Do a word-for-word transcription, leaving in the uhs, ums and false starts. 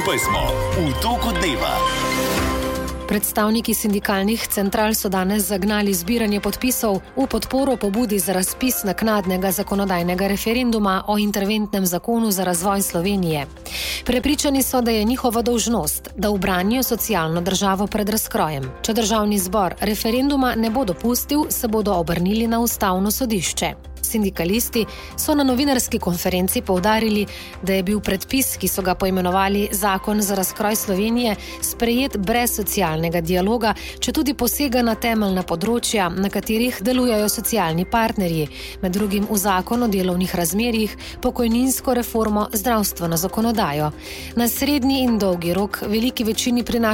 Skupaj smo v toku dneva. Predstavniki sindikalnih central so danes zagnali zbiranje podpisov v podporo pobudi za razpis naknadnega zakonodajnega referenduma o interventnem zakonu za razvoj Slovenije. Prepričani so, da je njihova dolžnost, da ubranijo socialno državo pred razkrojem. Če državni zbor referenduma ne bo dopustil, se bodo obrnili na ustavno sodišče. Sindikalisti so na novinarski konferenci poudarili, da je bil predpis, ki so ga poimenovali Zakon za razkroj Slovenije, sprejet brez socialnega dialoga, če tudi posega na temeljna področja, na katerih delujejo socialni partnerji, med drugim v zakon o delovnih razmerjih, pokojninsko reformo, zdravstveno zakonodajo. Na srednji in dolgi rok veliki večini prinaša